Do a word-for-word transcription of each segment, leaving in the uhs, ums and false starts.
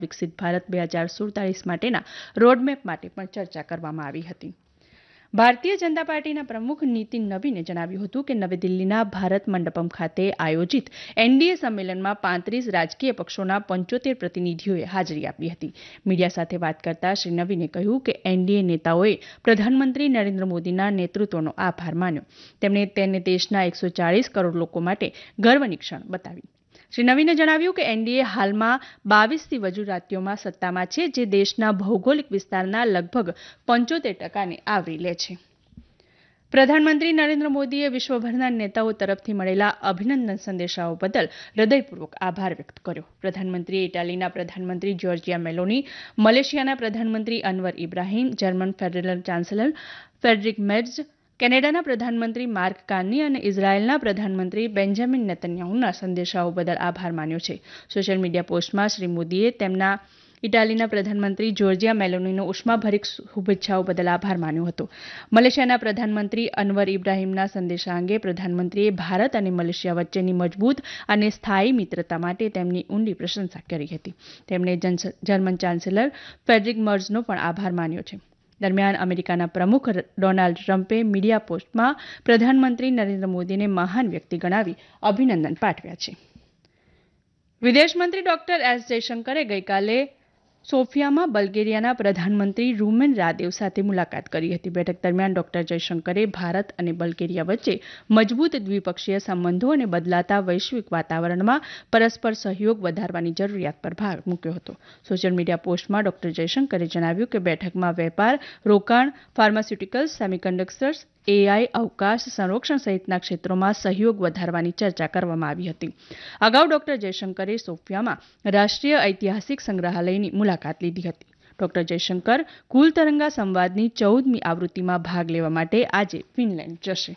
વિકસિત ભારત બે હજાર સુડતાલીસ માટેના રોડમેપ માટે પણ ચર્ચા કરવામાં આવી હતી. ભારતીય જનતા પાર્ટીના પ્રમુખ નીતિન નવીને જણાવ્યું હતું કે નવી દિલ્હીના ભારત મંડપમ ખાતે આયોજિત એનડીએ સંમેલનમાં પાંત્રીસ રાજકીય પક્ષોના પંચોતેર પ્રતિનિધિઓએ હાજરી આપી હતી. મીડિયા સાથે વાત કરતા શ્રી નવીને કહ્યું કે એનડીએ નેતાઓએ પ્રધાનમંત્રી નરેન્દ્ર મોદીના નેતૃત્વનો આભાર માન્યો. તેમણે તેને દેશના એકસો ચાળીસ કરોડ લોકો માટે ગર્વની ક્ષણ બતાવી. શ્રી નવીને જણાવ્યું કે એનડીએ હાલમાં બાવીસથી વધુ રાજ્યોમાં સત્તામાં છે, જે દેશના ભૌગોલિક વિસ્તારના લગભગ પંચોતેર ટકાને આવરી લે છે. પ્રધાનમંત્રી નરેન્દ્ર મોદીએ વિશ્વભરના નેતાઓ તરફથી મળેલા અભિનંદન સંદેશાઓ બદલ હૃદયપૂર્વક આભાર વ્યક્ત કર્યો. પ્રધાનમંત્રીએ ઇટાલીના પ્રધાનમંત્રી જ્યોર્જિયા મેલોની, મલેશિયાના પ્રધાનમંત્રી Anwar Ibrahim, German federal chancellor Frederick મેર્ઝ, કેનેડાના પ્રધાનમંત્રી માર્ક કાર્ની અને ઇઝરાયેલના પ્રધાનમંત્રી બેન્જામિન નેતન્યાહુના સંદેશાઓ બદલ આભાર માન્યો છે. સોશિયલ મીડિયા પોસ્ટમાં શ્રી મોદીએ તેમના ઇટાલીના પ્રધાનમંત્રી જ્યોર્જિયા મેલોનીનો ઉષ્માભરીત શુભેચ્છાઓ બદલ આભાર માન્યો હતો. મલેશિયાના પ્રધાનમંત્રી અનવર ઇબ્રાહીમના સંદેશા અંગે પ્રધાનમંત્રીએ ભારત અને મલેશિયા વચ્ચેની મજબૂત અને સ્થાયી મિત્રતા માટે તેમની ઊંડી પ્રશંસા કરી હતી. તેમણે જર્મન ચાન્સેલર ફ્રેડરિક મર્ઝનો પણ આભાર માન્યો છે. દરમિયાન અમેરિકાના પ્રમુખ ડોનાલ્ડ ટ્રમ્પે મીડિયા પોસ્ટમાં પ્રધાનમંત્રી નરેન્દ્ર મોદીને મહાન વ્યક્તિ ગણાવી અભિનંદન પાઠવ્યા છે. વિદેશમંત્રી ડોક્ટર એસ જયશંકરે ગઈકાલે સોફિયામાં બલ્ગેરિયાના પ્રધાનમંત્રી રૂમેન રાદેવ સાથે મુલાકાત કરી હતી. બેઠક દરમિયાન ડોક્ટર જયશંકરે ભારત અને બલ્ગેરિયા વચ્ચે મજબૂત દ્વિપક્ષીય સંબંધો અને બદલાતા વૈશ્વિક વાતાવરણમાં પરસ્પર સહયોગ વધારવાની જરૂરિયાત પર ભાર મૂક્યો હતો. સોશિયલ મીડિયા પોસ્ટમાં ડોક્ટર જયશંકરે જણાવ્યું કે બેઠકમાં વેપાર, રોકાણ, ફાર્માસ્યુટિકલ્સ, સેમિકન્ડક્ટર્સ, એઆઈ, અવકાશ, સંરક્ષણ સહિતના ક્ષેત્રોમાં સહયોગ વધારવાની ચર્ચા કરવામાં આવી હતી. અગાઉ ડોક્ટર જયશંકરે સોફિયામાં રાષ્ટ્રીય ઐતિહાસિક સંગ્રહાલયની મુલાકાત લીધી હતી. ડોક્ટર જયશંકર કુલ તરંગા સંવાદની ચૌદમી આવૃત્તિમાં ભાગ લેવા માટે આજે ફિનલેન્ડ જશે.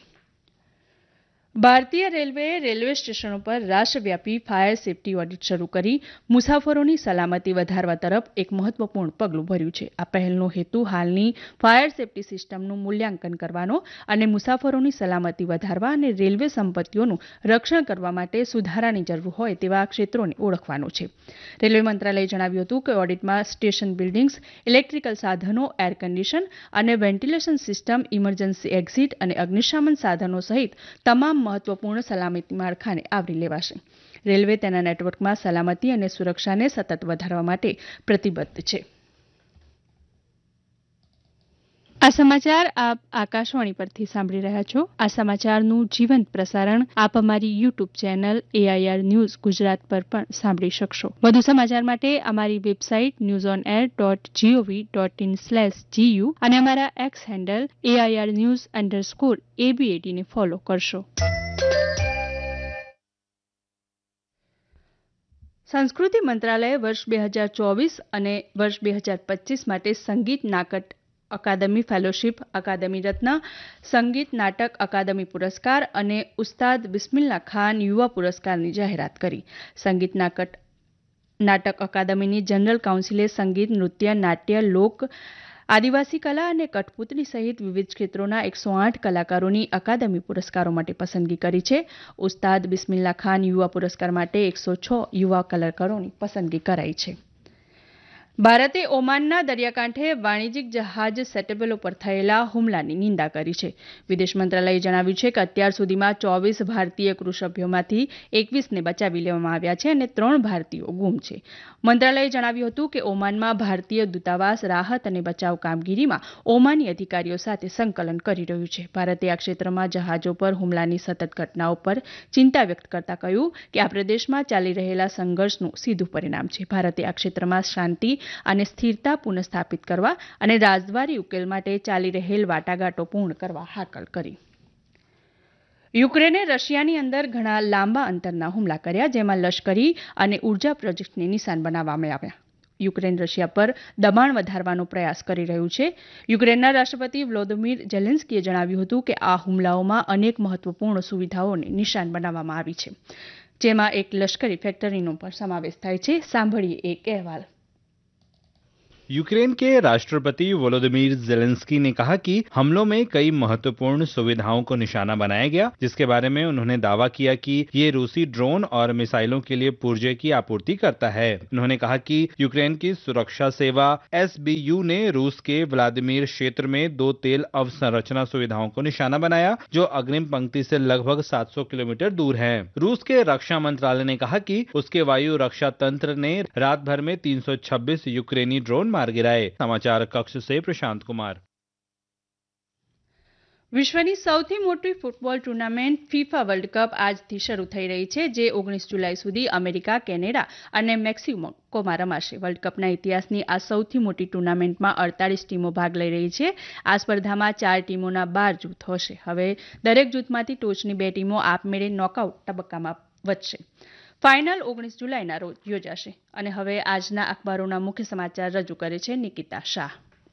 ભારતીય રેલવેએ રેલવે સ્ટેશનો પર રાષ્ટ્રવ્યાપી ફાયર સેફટી ઓડિટ શરૂ કરી મુસાફરોની સલામતી વધારવા તરફ એક મહત્વપૂર્ણ પગલું ભર્યું છે. આ પહેલનો હેતુ હાલની ફાયર સેફટી સિસ્ટમનું મૂલ્યાંકન કરવાનો અને મુસાફરોની સલામતી વધારવા અને રેલવે સંપત્તિઓનું રક્ષણ કરવા માટે સુધારાની જરૂર હોય તેવા ક્ષેત્રોને ઓળખવાનો છે. રેલવે મંત્રાલયે જણાવ્યું હતું કે ઓડિટમાં સ્ટેશન બિલ્ડિંગ્સ, ઇલેક્ટ્રિકલ સાધનો, એર કન્ડિશન અને વેન્ટિલેશન સિસ્ટમ, ઇમરજન્સી એક્ઝિટ અને અગ્નિશામન સાધનો સહિત તમામ મહત્વપૂર્ણ સલામતી માળખાને આવરી લેવાશે. રેલવે તેના નેટવર્કમાં સલામતી અને સુરક્ષાને સતત વધારવા માટે પ્રતિબદ્ધ છે. આ સમાચાર આપ આકાશવાણી પરથી સાંભળી રહ્યા છો. આ સમાચારનું જીવંત પ્રસારણ આપ અમારી YouTube channel AIR news Gujarat પર પણ સાંભળી શકશો. વધુ સમાચાર માટે અમારી website news on air dot GOV dot in slash GU અને અમારા x handle AIR news underscore એબીએટીને follow કરશો. સંસ્કૃતિ મંત્રાલયે વર્ષ બે હજાર ચોવીસ અને વર્ષ બે હજાર પચીસ માટે સંગીત નાટક અકાદમી ફેલોશિપ, અકાદમી રત્ન, સંગીત નાટક અકાદમી પુરસ્કાર અને ઉસ્તાદ બિસ્મિલ્લા ખાન યુવા પુરસ્કારની જાહેરાત કરી. સંગીત નાટક નાટક અકાદમીની જનરલ કાઉન્સિલે સંગીત, નૃત્ય, નાટ્ય, લોક, આદિવાસી કલા અને કઠપૂતળી સહિત વિવિધ ક્ષેત્રોના એકસો આઠ કલાકારોની અકાદમી પુરસ્કારો માટે પસંદગી કરી છે. ઉસ્તાદ બિસ્મિલ્લા ખાન યુવા પુરસ્કાર માટે એકસો છ યુવા કલાકારોની પસંદગી કરાઈ છે. ભારતે ઓમાનના દરિયાકાંઠે વાણિજ્યિક જહાજ સેટેબલો પર થયેલા હુમલાની નિંદા કરી છે. વિદેશ મંત્રાલયે જણાવ્યું છે કે અત્યાર સુધીમાં ચોવીસ ભારતીય ક્રૂ સભ્યોમાંથી એકવીસને બચાવી લેવામાં આવ્યા છે અને ત્રણ ભારતીયો ગુમ છે. મંત્રાલયે જણાવ્યું હતું કે ઓમાનમાં ભારતીય દૂતાવાસ રાહત અને બચાવ કામગીરીમાં ઓમાની અધિકારીઓ સાથે સંકલન કરી રહ્યું છે. ભારતે આ ક્ષેત્રમાં જહાજો પર હુમલાની સતત ઘટનાઓ પર ચિંતા વ્યક્ત કરતા કહ્યું કે આ પ્રદેશમાં ચાલી રહેલા સંઘર્ષનું સીધું પરિણામ છે. ભારતે આ ક્ષેત્રમાં શાંતિ અને સ્થિરતા પુનઃસ્થાપિત કરવા અને રાજદ્વારી ઉકેલ માટે ચાલી રહેલ વાટાઘાટો પૂર્ણ કરવા હાકલ કરી. યુક્રેને રશિયાની અંદર ઘણા લાંબા અંતરના હુમલા કર્યા, જેમાં લશ્કરી અને ઉર્જા પ્રોજેક્ટને નિશાન બનાવવામાં આવ્યા. યુક્રેન રશિયા પર દબાણ વધારવાનો પ્રયાસ કરી રહ્યું છે. યુક્રેનના રાષ્ટ્રપતિ વ્લોદિમીર ઝેલેન્સ્કીએ જણાવ્યું હતું કે આ હુમલાઓમાં અનેક મહત્વપૂર્ણ સુવિધાઓને નિશાન બનાવવામાં આવી છે, જેમાં એક લશ્કરી ફેક્ટરીનો પણ સમાવેશ થાય છે. સાંભળીએ એક અહેવાલ. यूक्रेन के राष्ट्रपति वोलोदिमीर जेलेंस्की ने कहा कि हमलों में कई महत्वपूर्ण सुविधाओं को निशाना बनाया गया, जिसके बारे में उन्होंने दावा किया कि ये रूसी ड्रोन और मिसाइलों के लिए पुर्जे की आपूर्ति करता है। उन्होंने कहा कि यूक्रेन की सुरक्षा सेवा एस बी यू ने रूस के व्लादिमीर क्षेत्र में दो तेल अवसंरचना सुविधाओं को निशाना बनाया, जो अग्रिम पंक्ति से लगभग सात सौ किलोमीटर दूर है। रूस के रक्षा मंत्रालय ने कहा कि उसके वायु रक्षा तंत्र ने रात भर में तीन सौ छब्बीस यूक्रेनी ड्रोन मार गिराए। समाचार कक्ष से प्रशांत कुमार। વિશ્વની સૌથી મોટી football tournament FIFA world cup આજથી શરૂ થઈ રહી છે, જે ઓગણીસ જુલાઈ સુધી અમેરિકા, કેનેડા અને મેક્સિકોમાં રમાશે. વર્લ્ડ કપના ઇતિહાસની આ સૌથી મોટી ટુર્નામેન્ટમાં અડતાલીસ ટીમો ભાગ લઈ રહી છે. આ સ્પર્ધામાં ચાર ટીમોના બાર જૂથ હશે. હવે દરેક જૂથમાંથી ટોચની બે ટીમો આપમેળે નોકઆઉટ તબક્કામાં વધશે. ફાઇનલ ઓગણીસ જુલાઈના રોજ યોજાશે. અને હવે આજના અખબારોના મુખ્ય સમાચાર રજૂ કરે છે નિકિતા શાહ.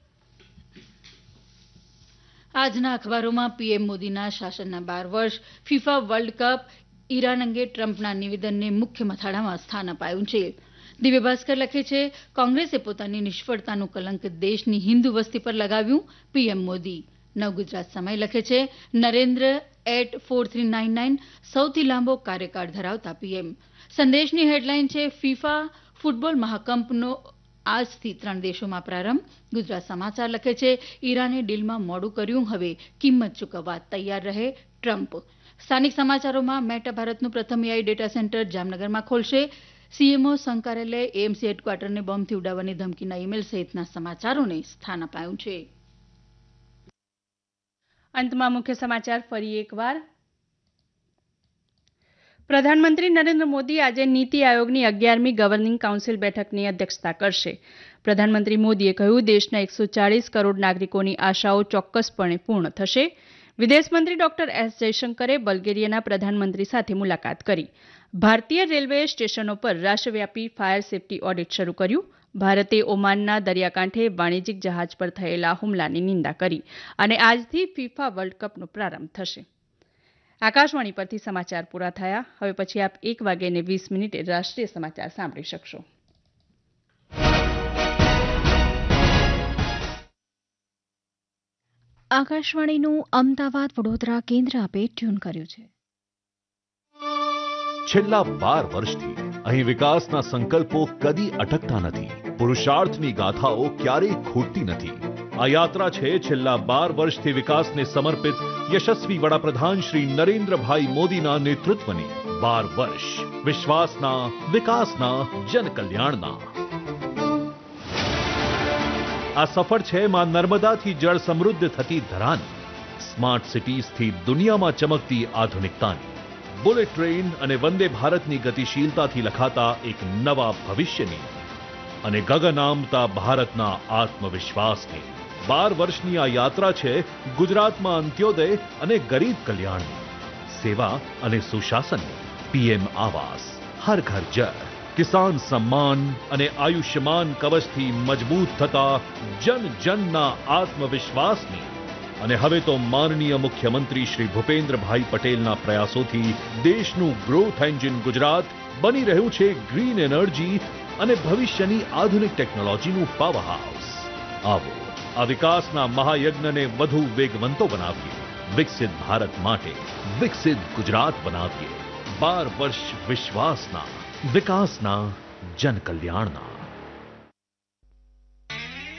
આજના અખબારોમાં પીએમ મોદીના શાસનના બાર વર્ષ, ફિફા વર્લ્ડ કપ, ઈરાન અંગે ટ્રમ્પના નિવેદનને મુખ્ય મથાળામાં સ્થાન અપાયું છે. દિવ્ય ભાસ્કર લખે છે, કોંગ્રેસે પોતાની નિષ્ફળતાનું કલંક દેશની હિન્દુ વસ્તી પર લગાવ્યું, પીએમ મોદી. નવગુજરાત સમય લખે છે, Narendra eight four three nine nine સૌથી લાંબો કાર્યકાળ ધરાવતા પીએમ. સંદેશની હેડલાઇન છે, ફિફા ફૂટબોલ મહાકંપનો આજથી ત્રણ દેશોમાં પ્રારંભ. ગુજરાત સમાચાર લખે છે, ઈરાને ડીલમાં મોડું કર્યું, હવે કિંમત ચૂકવવા તૈયાર રહે ટ્રમ્પ. સ્થાનિક સમાચારોમાં મેટા ભારતનું પ્રથમ એઆઈ ડેટા સેન્ટર જામનગરમાં ખોલશે. સીએમઓ સંઘ કાર્યાલય, એએમસી હેડક્વાર્ટરને બોમ્બથી ઉડાવવાની ધમકીના ઈમેલ સહિતના સમાચારોને સ્થાન અપાયું છે. અંતમાં મુખ્ય સમાચાર ફરી એકવાર. પ્રધાનમંત્રી નરેન્દ્ર મોદી આજે નીતિ આયોગની અગિયારમી ગવર્નિંગ કાઉન્સિલ બેઠકની અધ્યક્ષતા કરશે. પ્રધાનમંત્રી મોદીએ કહ્યું, દેશના એકસો ચાળીસ કરોડ નાગરિકોની આશાઓ ચોક્કસપણે પૂર્ણ થશે. વિદેશમંત્રી ડોક્ટર એસ જયશંકરે બલ્ગેરિયાના પ્રધાનમંત્રી સાથે મુલાકાત કરી. ભારતીય રેલવેએ સ્ટેશનો પર રાષ્ટ્રવ્યાપી ફાયર સેફટી ઓડિટ શરૂ કર્યું. ભારતે ઓમાનના દરિયાકાંઠે વાણિજ્યિક જહાજ પર થયેલા હુમલાની નિંદા કરી. અને આજથી ફિફા વર્લ્ડ કપનો પ્રારંભ થશે. આકાશવાણી પરથી સમાચાર પૂરા થયા. હવે પછી આપ એક વાગે ને વીસ મિનિટે રાષ્ટ્રીય સમાચાર સાંભળી શકશો. આકાશવાણીનું અમદાવાદ વડોદરા કેન્દ્ર આપે ટ્યુન કર્યું છે. છેલ્લા બાર વર્ષથી અહીં વિકાસના સંકલ્પો કદી અટકતા નથી. પુરુષાર્થની ગાથાઓ ક્યારેય ખૂટતી નથી. આ યાત્રા છે છેલ્લા બાર વર્ષથી વિકાસને સમર્પિત યશસ્વી વડાપ્રધાન શ્રી નરેન્દ્રભાઈ મોદીના નેતૃત્વની. બાર વર્ષ વિશ્વાસના, વિકાસના, જનકલ્યાણના. આ સફર છે માં નર્મદાથી જળ સમૃદ્ધ થતી ધરાની, સ્માર્ટ સિટીઝથી દુનિયામાં ચમકતી આધુનિકતાની, બુલેટ ટ્રેન અને વંદે ભારતની ગતિશીલતાથી લખાતા એક નવા ભવિષ્યની અને ગગન આમતા ભારતના આત્મવિશ્વાસની. બાર વર્ષની આ યાત્રા છે ગુજરાતમાં અંત્યોદય અને ગરીબ કલ્યાણની, સેવા અને સુશાસનની. પીએમ આવાસ, હર ઘર જળ, કિસાન સમ્માન અને આયુષ્યમાન કવચથી મજબૂત થતા જન જનના આત્મવિશ્વાસની. અને હવે તો માનનીય મુખ્યમંત્રી શ્રી ભૂપેન્દ્રભાઈ પટેલના પ્રયાસોથી દેશનું ગ્રોથ એન્જિન ગુજરાત બની રહ્યું છે ગ્રીન એનર્જી અને ભવિષ્યની આધુનિક ટેકનોલોજીનું પાવર હાઉસ. આવો આ વિકાસના મહાયજ્ઞને વધુ વેગવંતો બનાવીએ. વિકસિત ભારત માટે વિકસિત ગુજરાત બનાવીએ. બાર વર્ષ વિશ્વાસના, વિકાસના, જનકલ્યાણના.